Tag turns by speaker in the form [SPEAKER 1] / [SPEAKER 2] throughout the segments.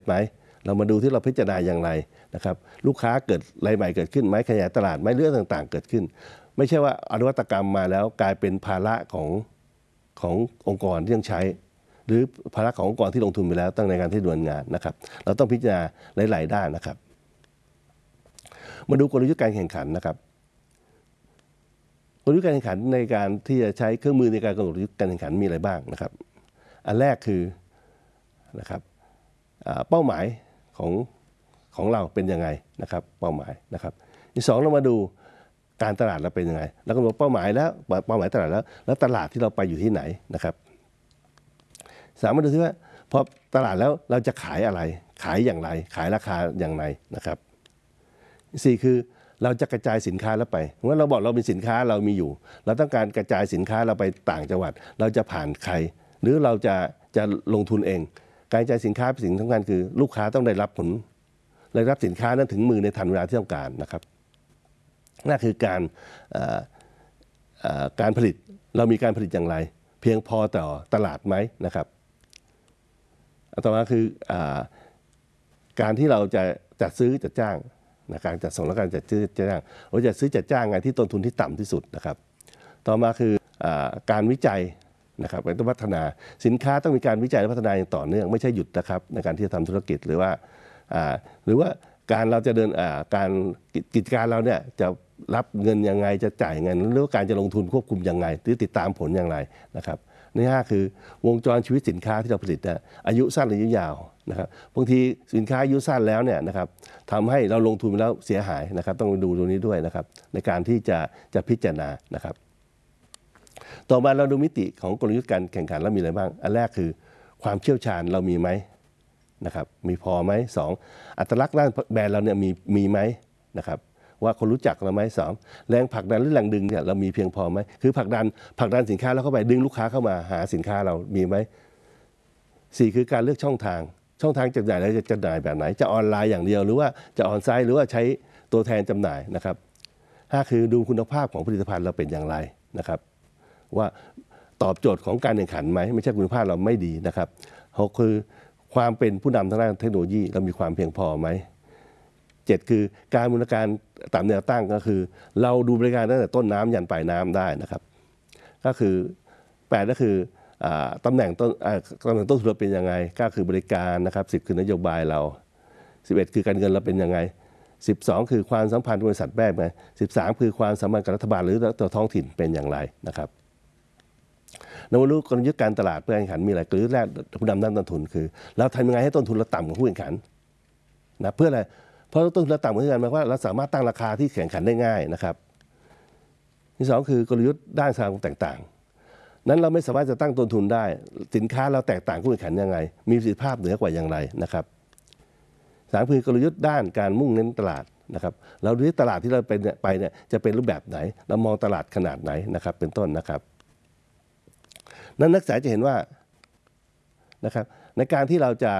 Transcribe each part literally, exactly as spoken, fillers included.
[SPEAKER 1] ไหมเรามาดูที่เราพิจารณาอย่างไรนะครับลูกค้าเกิดรายใหม่เกิดขึ้นไหมขยายตลาดไหมเรื่องต่างๆเกิดขึ้นไม่ใช่ว่าอนวัตกรรมมาแล้วกลายเป็นภาระของขององค์กรที่ต้องใช้หรือภาระขององค์กรที่ลงทุนไปแล้วตั้งในการที่ดำเนินงานนะครับเราต้องพิจารณาหลายๆด้านนะครับมาดูกลยุทธ์การแข่งขันนะครับกลยุทธ์การแข่งขันในการที่จะใช้เครื่องมือในการกำหนดกลยุทธ์การแข่งขันมีอะไรบ้างนะครับอันแรกคือนะครับเป้าหมายของของเราเป็นยังไงนะครับเป้าหมายนะครับที่สองเรามาดูการตลาดเราเป็นยังไงแล้วก็บอกเป้าหมายแล้วเป้าหมายตลาดแล้วแล้วตลาดที่เราไปอยู่ที่ไหนนะครับสามมาดูที่ว่าพอตลาดแล้วเราจะขายอะไรขายอย่างไรขายราคาอย่างไรนะครับสี่คือเราจะกระจายสินค้าแล้วไปเมื่อเราบอกเราเป็นสินค้าเรามีอยู่เราต้องการกระจายสินค้าเราไปต่างจังหวัดเราจะผ่านใครหรือเราจะจะลงทุนเองการกระจายสินค้าเป็นสิ่งสำคัญคือลูกค้าต้องได้รับผลได้รับสินค้านั้นถึงมือในทันเวลาที่ต้องการนะครับนั่นคือการการผลิตเรามีการผลิตอย่างไรเพียงพอต่อตลาดไหมนะครับต่อมาคือการที่เราจะจัดซื้อจัดจ้างนะการจัดส่งและการจัดซื้อจัดจ้างเราจะซื้อจัดจ้างไงที่ต้นทุนที่ต่ำที่สุดนะครับต่อมาคือการวิจัยนะครับต้องพัฒนาสินค้าต้องมีการวิจัยและพัฒนาอย่างต่อเนื่องไม่ใช่หยุดนะครับในการที่จะทำธุรกิจหรือว่าหรือว่าการเราจะเดินการกิจการเราเนี่ยจะรับเงินยังไงจะจ่ายเงินหรือว่าการจะลงทุนควบคุมยังไงหรือติดตามผลอย่างไรนะครับนี่ห้าคือวงจรชีวิตสินค้าที่เราผลิตเนี่ยอายุสั้นหรืออายุยาวนะครับบางทีสินค้าอายุสั้นแล้วเนี่ยนะครับทำให้เราลงทุนไปแล้วเสียหายนะครับต้องดูตรงนี้ด้วยนะครับในการที่จะจะพิจารณานะครับต่อมาเราดูมิติของกลยุทธ์การแข่งขันแล้วมีอะไรบ้างอันแรกคือความเชี่ยวชาญเรามีไหมนะครับมีพอไหมสองอัตลักษณ์ด้านแบรนด์เราเนี่ยมีมีไหมนะครับว่าคนรู้จักเราไหมสองแรงผลักดันหรือแรงดึงเนี่ยเรามีเพียงพอไหมคือผลักดันผลักดันสินค้าแล้วเข้าไปดึงลูกค้าเข้ามาหาสินค้าเรามีไหมสี่คือการเลือกช่องทางช่องทางจำหน่ายเราจะจำหน่ายแบบไหนจะออนไลน์อย่างเดียวหรือว่าจะออนไซต์หรือว่าใช้ตัวแทนจำหน่ายนะครับห้าคือดูคุณภาพของผลิตภัณฑ์เราเป็นอย่างไรนะครับว่าตอบโจทย์ของการแข่งขันไหมไม่ใช่คุณภาพเราไม่ดีนะครับหกคือความเป็นผู้นำทางด้านเทคโนโลยีเรามีความเพียงพอไหมเจ็ดคือการบริการตามแนวตั้งก็คือเราดูบริการตั้งแต่ต้นน้ำยันปลายน้ำได้นะครับก็คือแปดก็คือตำแหน่งต้นตำแหน่งต้นทุนเราเป็นยังไงก็คือบริการนะครับสิบคือนโยบายเราสิบเอ็ดคือการเงินเราเป็นยังไงสิบสองคือความสัมพันธ์บริษัทแม่ไงสิบสามคือความสัมพันธ์กับรัฐบาลหรือตัวท้องถิ่นเป็นอย่างไรนะครับในวันรู้กลยุทธ์การตลาดเพื่อแข่งขันมีอะไรกลยุทธ์แรกผู้นำด้านต้นทุนคือเราทำยังไงให้ต้นทุนเราต่ำกว่าผู้แข่งขันนะเพื่ออะไรเพราะต้นทุนเราต่ำกว่าผู้แข่งขันหมายความว่าเราสามารถตั้งราคาที่แข่งขันได้ง่ายนะครับที่สองคือกลยุทธ์ด้านทางต่างๆนั้นเราไม่สามารถจะตั้งต้นทุนได้สินค้าเราแตกต่างผู้แข่งขันยังไงมีประสิทธิภาพเหนือกว่าอย่างไรนะครับสามคือกลยุทธ์ด้านการมุ่งเน้นตลาดนะครับเราดูที่ตลาดที่เราไปเนี่ยไปเนี่ยจะเป็นรูปแบบไหนเรามองตลาดขนาดไหนนะครับเป็นต้นนะครับนั้นนักศึกษาจะเห็นว่านะครับในการที่เราจะ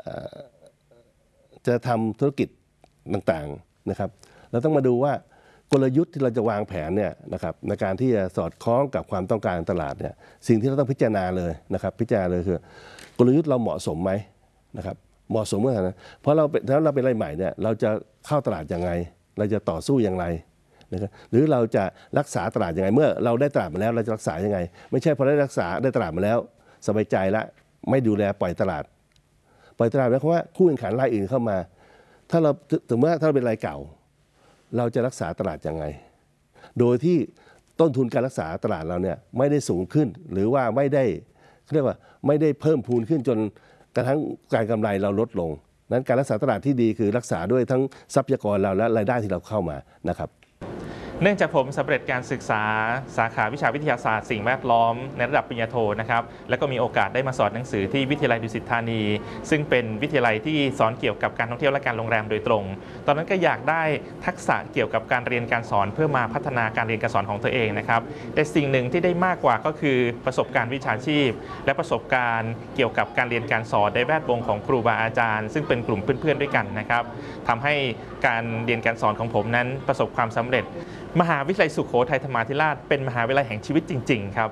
[SPEAKER 1] จะทำธุรกิจต่างๆนะครับเราต้องมาดูว่ากลยุทธ์ที่เราจะวางแผนเนี่ยนะครับในการที่จะสอดคล้องกับความต้องการตลาดเนี่ยสิ่งที่เราต้องพิจารณาเลยนะครับพิจารณาเลยคือกลยุทธ์เราเหมาะสมไหมนะครับเหมาะสมเมื่อไหร่นะเพราะเราเป็นถ้าเราเป็นรายใหม่เนี่ยเราจะเข้าตลาดยังไงเราจะต่อสู้อย่างไรนะครับหรือเราจะรักษาตลาดยังไงเมื่อเราได้ตลาดมาแล้วเราจะรักษายังไงไม่ใช่พอได้รักษาได้ตลาดมาแล้วสบายใจแล้วไม่ดูแลปล่อยตลาดปล่อยตลาดหมายความว่าคู่แข่งขันรายอื่นเข้ามาถ้าเราถึงเมื่อถ้าเราเป็นรายเก่าเราจะรักษาตลาดยังไงโดยที่ต้นทุนการรักษาตลาดเราเนี่ยไม่ได้สูงขึ้นหรือว่าไม่ได้เรียกว่าไม่ได้เพิ่มพูนขึ้นจนกระทั่งการกำไรเราลดลงนั้นการรักษาตลาดที่ดีคือรักษาด้วยทั้งทรัพยากรเราและรายได้ที่เราเข้ามานะครับ
[SPEAKER 2] เนื่องจากผมสำเร็จการศึกษาสาขาวิชาวิทยาศาสตร์สิ่งแวดล้อมในระดับปริญญาโทนะครับแล้วก็มีโอกาสได้มาสอนหนังสือที่วิทยาลัยดุสิตธานีซึ่งเป็นวิทยาลัยที่สอนเกี่ยวกับการท่องเที่ยวและการโรงแรมโดยตรงตอนนั้นก็อยากได้ทักษะเกี่ยวกับการเรียนการสอนเพื่อมาพัฒนาการเรียนการสอนของตัวเองนะครับแต่สิ่งหนึ่งที่ได้มากกว่าก็คือประสบการณ์วิชาชีพและประสบการณ์เกี่ยวกับการเรียนการสอนในแวดวงของครูบาอาจารย์ซึ่งเป็นกลุ่มเพื่อนๆด้วยกันนะครับทำให้การเรียนการสอนของผมนั้นประสบความสำเร็จมหาวิทยาลัยสุโขทัยธรรมาธิราชเป็นมหาวิทยาลัยแห่งชีวิตจริงๆครับ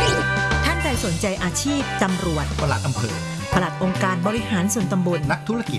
[SPEAKER 3] ท่านใดสนใจอาชีพตำรวจปลัดอำเภอปลัดองค์การบริหารส่วนตำบลนักธุรกิจ